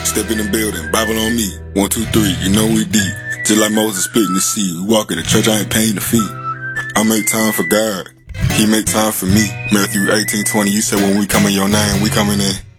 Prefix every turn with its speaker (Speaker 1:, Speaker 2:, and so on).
Speaker 1: Step in the building, Bible on me. 1, 2, 3, you know we deep. Just like Moses splitting the sea. We walk in the church, I ain't paying the fee. I make time for God, He make time for me. Matthew 18:20, you said when we come in your name, we coming in.